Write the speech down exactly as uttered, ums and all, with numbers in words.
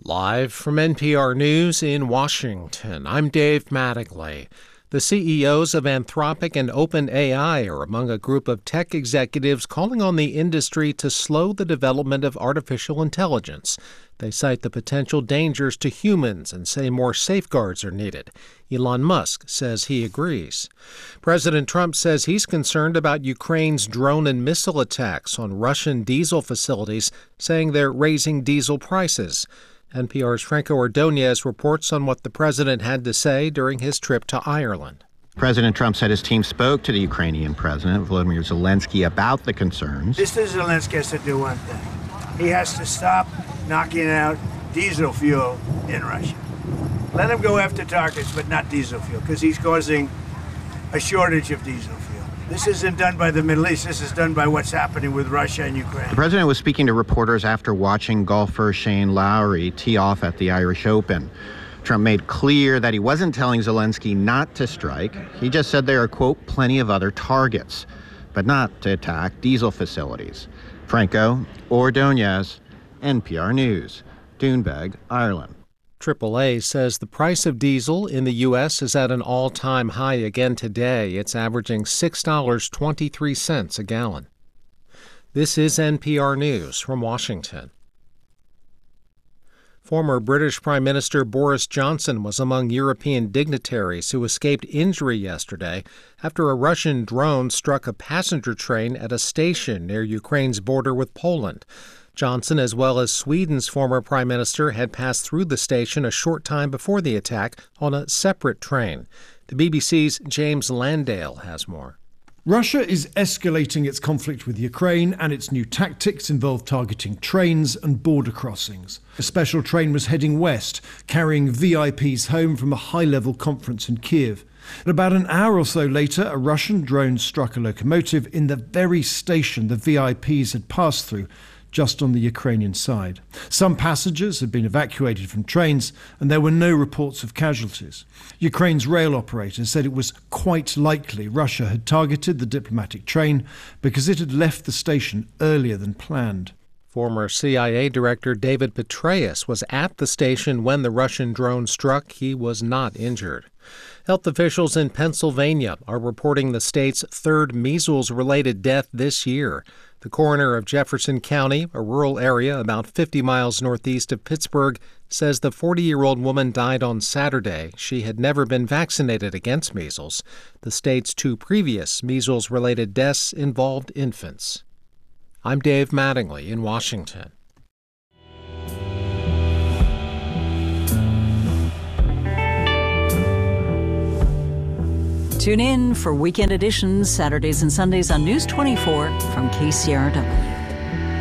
Live from N P R News in Washington, I'm Dave Mattingly. The C E Os of Anthropic and OpenAI are among a group of tech executives calling on the industry to slow the development of artificial intelligence. They cite the potential dangers to humans and say more safeguards are needed. Elon Musk says he agrees. President Trump says he's concerned about Ukraine's drone and missile attacks on Russian diesel facilities, saying they're raising diesel prices. N P R's Franco Ordonez reports on what the president had to say during his trip to Ireland. President Trump said his team spoke to the Ukrainian president, Volodymyr Zelensky, about the concerns. Mister Zelensky has to do one thing. He has to stop knocking out diesel fuel in Russia. Let him go after targets, but not diesel fuel, because he's causing a shortage of diesel fuel. This isn't done by the Middle East. This is done by what's happening with Russia and Ukraine. The president was speaking to reporters after watching golfer Shane Lowry tee off at the Irish Open. Trump made clear that he wasn't telling Zelensky not to strike. He just said there are, quote, plenty of other targets, but not to attack diesel facilities. Franco Ordonez, N P R News, Doonbeg, Ireland. triple A says the price of diesel in the U S is at an all-time high again today. It's averaging six dollars and twenty-three cents a gallon. This is N P R News from Washington. Former British Prime Minister Boris Johnson was among European dignitaries who escaped injury yesterday after a Russian drone struck a passenger train at a station near Ukraine's border with Poland. Johnson, as well as Sweden's former prime minister, had passed through the station a short time before the attack on a separate train. The B B C's James Landale has more. Russia is escalating its conflict with Ukraine, and its new tactics involve targeting trains and border crossings. A special train was heading west, carrying V I Ps home from a high-level conference in Kiev. About an hour or so later, a Russian drone struck a locomotive in the very station the V I Ps had passed through, just on the Ukrainian side. Some passengers had been evacuated from trains, and there were no reports of casualties. Ukraine's rail operator said it was quite likely Russia had targeted the diplomatic train because it had left the station earlier than planned. Former C I A Director David Petraeus was at the station when the Russian drone struck. He was not injured. Health officials in Pennsylvania are reporting the state's third measles-related death this year. The coroner of Jefferson County, a rural area about fifty miles northeast of Pittsburgh, says the forty-year-old woman died on Saturday. She had never been vaccinated against measles. The state's two previous measles-related deaths involved infants. I'm Dave Mattingly in Washington. Tune in for weekend editions Saturdays and Sundays on News twenty-four from K C R W.